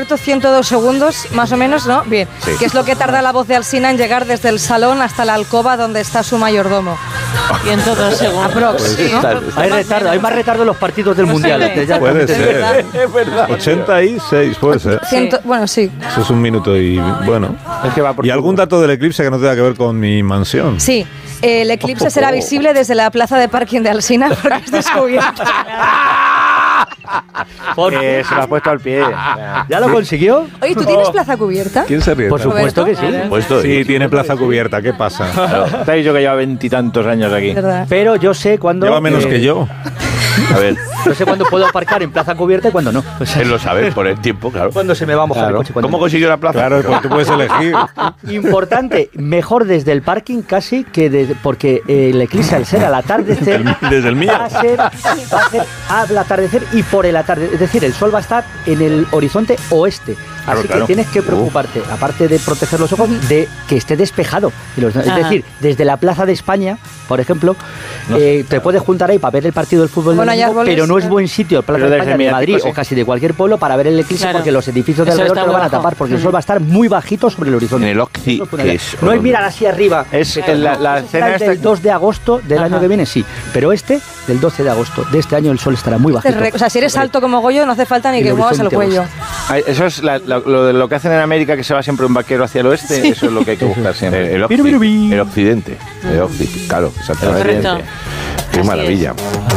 Roberto, 102 segundos, más o menos, ¿no? Bien. Sí. ¿Qué es lo que tarda la voz de Alsina en llegar desde el salón hasta la alcoba donde está su mayordomo? 102 segundos. Aprox, ¿no? Hay retardo, hay más retardo en los partidos del Mundial. Puede ser. Es verdad. 86, puede ser. Bueno, sí. Eso es un minuto y bueno. Es que va por ¿Y algún dato del eclipse que no tenga que ver con mi mansión? Sí. El eclipse será visible desde la plaza de parking de Alsina porque es descubierto. Porque se lo ha puesto al pie. ¿Ya lo consiguió? Oye, ¿tú tienes plaza cubierta? ¿Quién se ríe? Por supuesto que sí. Sí, tiene plaza cubierta. ¿Qué pasa? Claro. Te he dicho que lleva 20 y tantos años aquí. ¿Verdad? Pero yo sé cuándo... Lleva menos que yo. A ver. Yo sé cuándo puedo aparcar en plaza cubierta y cuándo no. O sea, él lo sabe por el tiempo, claro. Cuando se me va a mojar el coche. ¿Cómo consiguió la plaza? Claro, porque tú puedes elegir. Importante, mejor desde el parking casi que desde... Porque el eclipse al ser al atardecer... Desde el mío. Va a ser al atardecer y por el atardecer. Es decir, el sol va a estar en el horizonte oeste. Así que tienes que preocuparte, aparte de proteger los ojos, de que esté despejado. Es decir, desde la Plaza de España, por ejemplo, te puedes juntar ahí para ver el partido del fútbol, pero no es buen sitio, Plaza de España de Madrid o casi de cualquier pueblo para ver el eclipse, porque los edificios de alrededor te lo van a tapar, porque el sol va a estar muy bajito sobre el horizonte. En el Occi, no es mirar hacia arriba. Es la escena del 2 de agosto del año que viene, sí, pero del 12 de agosto de este año el sol estará muy bajito. O sea, si eres alto como Goyo, no hace falta ni que muevas el cuello. Eso es lo que hacen en América, que se va siempre un vaquero hacia el oeste. Eso es lo que hay que buscar siempre. El occidente. El occidente, claro, exactamente. Qué maravilla.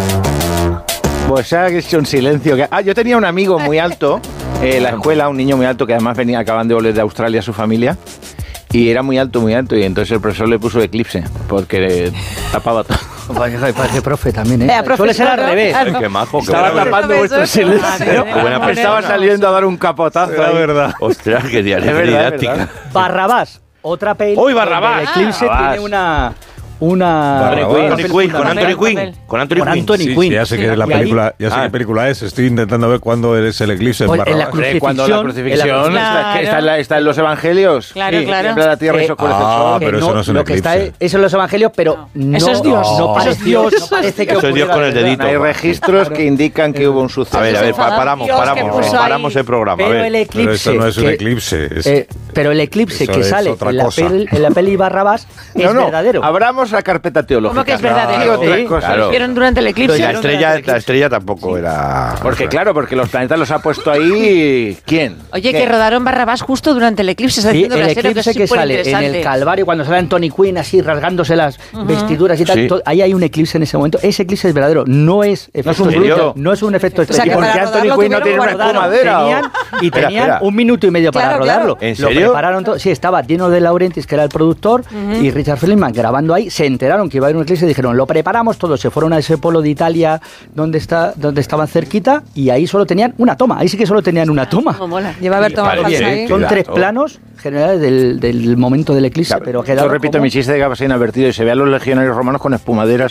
Pues se ha hecho un silencio. Yo tenía un amigo muy alto en la escuela, un niño muy alto que además acaban de volver de Australia su familia. Y era muy alto, y entonces el profesor le puso eclipse, porque tapaba todo. Parece profe también, ¿eh? Suele ser al revés. Qué majo. Estaba tapando vuestro silencio. Estaba saliendo a dar un capotazo. La verdad. Ostras, qué didáctica. Barrabás, otra peli. ¡Uy, Barrabás! El eclipse tiene con Anthony Quinn. Sí, ya sé que la película, ya sé qué película es. Estoy intentando ver cuándo es el eclipse en Barrabás. Cuando la crucifixión está en los evangelios. Claro. Tiembla la tierra y oscurece el sol. Pero eso no es un eclipse. Eso en los evangelios, pero no. Eso es Dios. No parece Dios. Eso es Dios con el dedito. Hay registros que indican que hubo un suceso. A ver, paramos el programa. Pero esto no es un eclipse. Pero el eclipse que sale en la peli Barrabás es verdadero. Abramos la carpeta teológica. ¿Cómo que es verdadero? Claro. Hicieron durante el eclipse. La estrella tampoco era... Porque los planetas los ha puesto ahí... ¿Quién? Oye, que rodaron Barrabás justo durante el eclipse. Sí, el eclipse que sale en el Calvario, cuando sale Anthony Quinn así rasgándose las vestiduras y tal, ahí hay un eclipse en ese momento. Ese eclipse es verdadero, no es efecto especial. No es un efecto especial. ¿Y por qué Anthony Quinn no tiene una espumadera? Tenían 1 minuto y medio para rodarlo. ¿En serio? Lo prepararon todo. Sí, estaba Dino De Laurentiis, que era el productor, y Richard Feldman grabando ahí. Se enteraron que iba a haber un eclipse y dijeron, lo preparamos todo. Se fueron a ese polo de Italia donde estaban cerquita y ahí solo tenían una toma. Ahí sí que solo tenían una toma. Lleva a haber tomado falsa ahí. Son 3 planos generales del momento del eclipse, pero yo repito mi chiste de que pasa inadvertido y se ve a los legionarios romanos con espumaderas.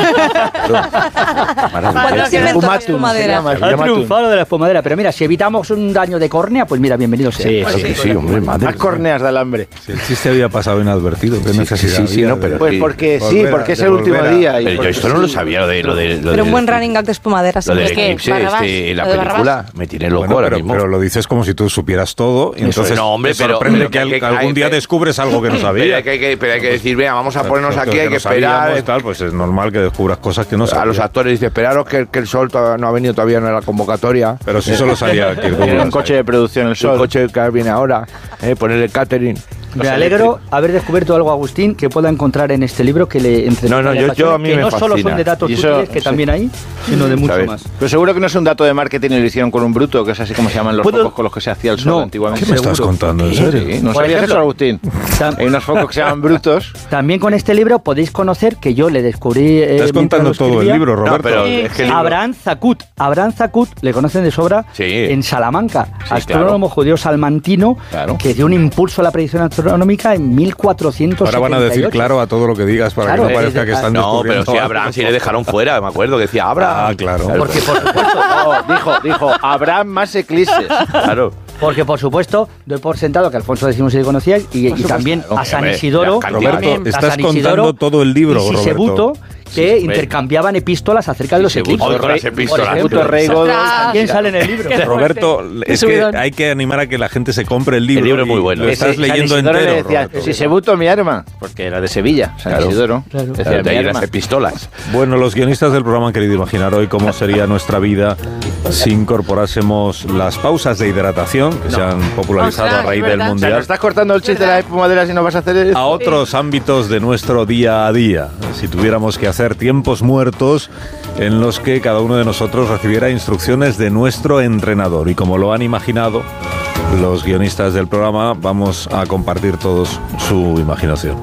Ha triunfado de la espumadera, pero mira, si evitamos un daño de córnea, pues mira, bienvenido sea. Sí, hombre, madre. Más córneas de alambre. Si el chiste había pasado inadvertido, ¿qué necesidad? Sí, no, pero pues porque es el último día. Pero yo esto no lo sabía, lo de pero un buen running gag de espumaderas. Lo del eclipse, la película, me tiene loco ahora mismo. Pero lo dices como si tú supieras todo y entonces no, hombre, te sorprende que algún día descubres algo que no sabías. Pero hay que decir, venga, vamos a ponernos aquí, hay que esperar. Pues es normal que descubras cosas que no sabías. A los actores dice, esperaros que el sol no ha venido todavía en la convocatoria. Pero si solo sabía que un coche de producción el sol. Un coche que viene ahora, ponerle catering. Me alegro haber descubierto algo, Agustín, que pueda encontrar en este libro que le yo a mí que me no fascina. Solo son de datos útiles, que también hay, sino de mucho más. Pero seguro que no es un dato de marketing y lo hicieron con un bruto, que es así como se llaman los focos con los que se hacía el sol antiguamente. ¿Qué me estás contando? ¿En serio? Sí, ¿no sabías eso, Agustín? Hay unos focos que se llaman brutos. También con este libro podéis conocer que yo le descubrí... Estás contando todo el libro, Roberto. Abraham Zakut, le conocen de sobra en Salamanca, astrónomo judío salmantino que dio un impulso a la predicción astronómica en 1478. Ahora van a decir claro a todo lo que digas para que no parezca que están descubriendo. No, pero si Abraham sí le dejaron fuera, me acuerdo que decía Abraham. Claro. Porque por supuesto. Dijo Abraham más eclipses. Claro. Porque, por supuesto, doy por sentado que Alfonso X sí le conocíais y también a San Isidoro. Roberto, estás contando todo el libro, y Sisebuto, que intercambiaban epístolas acerca de los eclipses. ¿Quién sale en el libro? Roberto, es que hay que animar a que la gente se compre el libro. El libro es muy bueno. Lo estás leyendo entero. Sisebuto, mi arma, porque era de Sevilla, San Isidoro. Decía, de ahí las epístolas. Bueno, los guionistas del programa han querido imaginar hoy cómo sería nuestra vida si incorporásemos las pausas de hidratación que se han popularizado a raíz del Mundial. ¿No estás cortando el chiste de la espumadera si no vas a hacer eso? A otros ámbitos de nuestro día a día. Si tuviéramos que hacer tiempos muertos en los que cada uno de nosotros recibiera instrucciones de nuestro entrenador. Y como lo han imaginado los guionistas del programa, vamos a compartir todos su imaginación.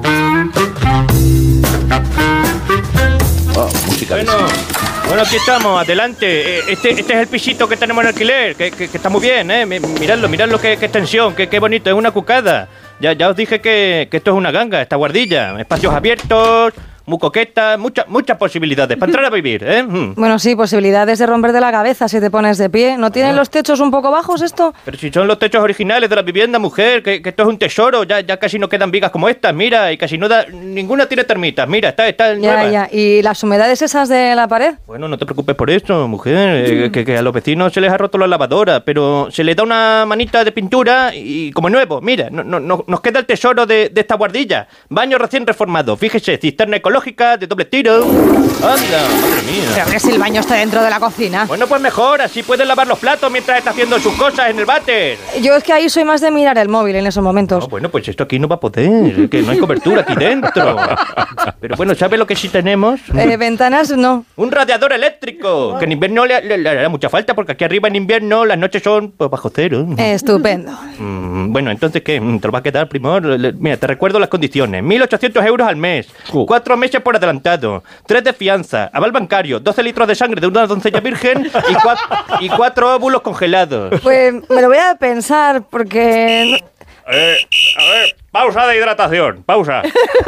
Bueno, aquí estamos, adelante. Este es el pisito que tenemos en alquiler, que está muy bien, ¿eh? Miradlo, qué extensión, qué bonito, es una cucada. Ya os dije que esto es una ganga, esta guardilla. Espacios abiertos, muy coqueta, muchas posibilidades para entrar a vivir, ¿eh? Bueno, sí, posibilidades de romper de la cabeza si te pones de pie. ¿No tienen los techos un poco bajos esto? Pero si son los techos originales de la vivienda, mujer, que esto es un tesoro, ya casi no quedan vigas como estas, mira, y casi ninguna tiene termitas, mira, está nueva. Ya, ¿y las humedades esas de la pared? Bueno, no te preocupes por eso, mujer, que a los vecinos se les ha roto la lavadora, pero se les da una manita de pintura y como nuevo, mira, nos queda el tesoro de esta guardilla. Baño recién reformado, fíjese, cisterna ecológica de doble tiro. ¡Anda, madre mía! Pero que si el baño está dentro de la cocina. Bueno, pues mejor, así puedes lavar los platos mientras está haciendo sus cosas en el váter. Yo es que ahí soy más de mirar el móvil en esos momentos. No, bueno, pues esto aquí no va a poder, que no hay cobertura aquí dentro. Pero bueno, ¿sabe lo que sí tenemos? Ventanas, no. Un radiador eléctrico, que en invierno le hará mucha falta, porque aquí arriba en invierno las noches son pues, bajo cero. Estupendo. Bueno, entonces, ¿qué? ¿Te lo va a quedar, primor? Mira, te recuerdo las condiciones. 1.800 euros al mes, 4 meses por adelantado, 3 de fianza, aval bancario, 12 litros de sangre de una doncella virgen y 4 óvulos congelados. Pues me lo voy a pensar porque... A ver, pausa de hidratación, pausa.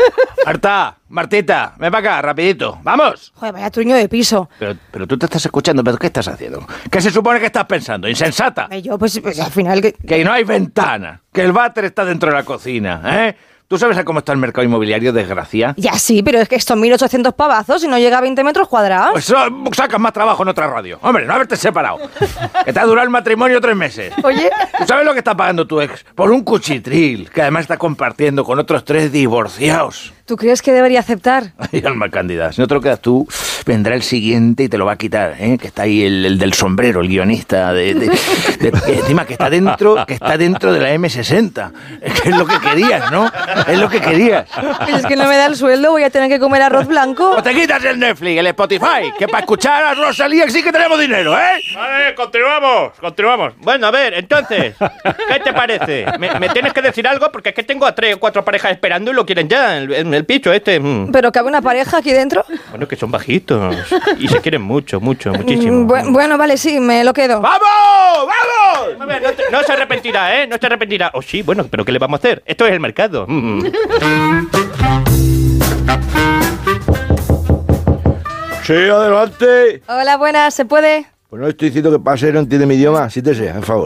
Martita, ven para acá, rapidito, ¡vamos! Joder, vaya truño de piso. Pero tú te estás escuchando, ¿pero qué estás haciendo? ¿Qué se supone que estás pensando? ¡Insensata! Yo, pues al final... Que no hay ventana, que el váter está dentro de la cocina, ¿eh? ¿Tú sabes a cómo está el mercado inmobiliario, desgracia? Ya sí, pero es que son 1.800 pavazos y no llega a 20 metros cuadrados. Pues sacas más trabajo en otra radio. Hombre, no haberte separado. Que te ha durado el matrimonio 3 meses. Oye... ¿Tú sabes lo que está pagando tu ex? Por un cuchitril, que además está compartiendo con otros 3 divorciados. ¿Tú crees que debería aceptar? Ay, alma cándida, si no te lo quedas tú, vendrá el siguiente y te lo va a quitar, ¿eh? Que está ahí el del sombrero, el guionista, encima que está dentro de la M60. Que es lo que querías, ¿no? Es lo que querías. Pero es que no me da el sueldo, voy a tener que comer arroz blanco. O te quitas el Netflix, el Spotify, que para escuchar a Rosalía sí que tenemos dinero, ¿eh? Vale, continuamos. Bueno, a ver, entonces, ¿qué te parece? ¿Me tienes que decir algo? Porque es que tengo a 3 o 4 parejas esperando y lo quieren ya, el picho este. ¿Pero cabe una pareja aquí dentro? Bueno, que son bajitos y se quieren muchísimo. Bueno, vale, sí, me lo quedo. ¡Vamos! A ver, no se arrepentirá, ¿eh? No se arrepentirá. O sí, bueno, pero ¿qué le vamos a hacer? Esto es el mercado. Sí, adelante. Hola, buenas, ¿se puede? Pues no estoy diciendo que pase, no entiende mi idioma, si te sea, en favor.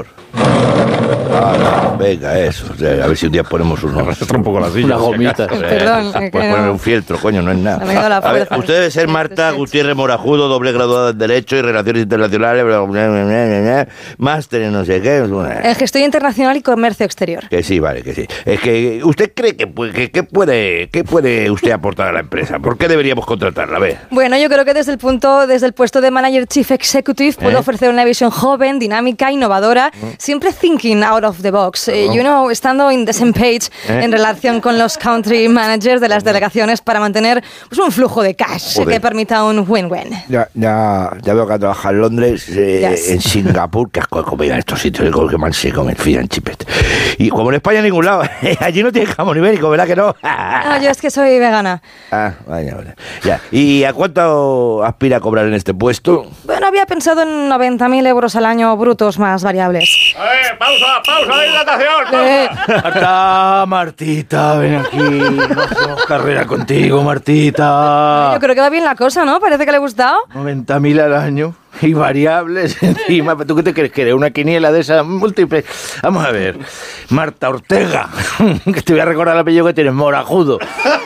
Venga, eso. O sea, a ver si un día ponemos unos... un poco la silla. Una gomita. Perdón. Puedes poner un fieltro, coño, no es nada. Me ha ido la A ver, fuerza. usted debe ser Marta Gutiérrez Morajudo, doble graduada en Derecho y Relaciones Internacionales, máster en no sé qué. En Gestión Internacional y Comercio Exterior. Que sí, vale, que sí. Es que, ¿usted cree que puede usted aportar a la empresa? ¿Por qué deberíamos contratarla? A ver. Bueno, yo creo que desde el puesto de Manager Chief Executive puedo ofrecer una visión joven, dinámica, innovadora, siempre thinking out of the box. Estando in the same page en relación con los country managers de las delegaciones para mantener pues, un flujo de cash que permita un win-win. Ya veo que trabaja en Londres, en Singapur, que asco de comida en estos sitios, que mal se come el fish and chips. Y como en España en ningún lado, allí no tiene jamón ibérico, ¿verdad que no? No, yo es que soy vegana. Vaya. Ya. ¿Y a cuánto aspira a cobrar en este puesto? Bueno, había pensado en 90.000 euros al año brutos más variables. Pausa. aplauso a la hidratación! Martita, ven aquí. No hacemos carrera contigo, Martita. Yo creo que va bien la cosa, ¿no? Parece que le ha gustado. 90.000 al año y variables encima. ¿Tú qué te crees que eres? ¿Una quiniela de esas múltiples? Vamos a ver. Marta Ortega, que te voy a recordar el apellido que tienes, Morajudo.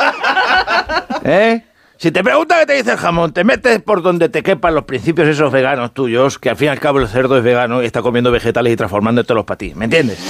¿Eh? Si te preguntan qué te dice el jamón, te metes por donde te quepan los principios esos veganos tuyos, que al fin y al cabo el cerdo es vegano y está comiendo vegetales y transformándotelos para ti. ¿Me entiendes?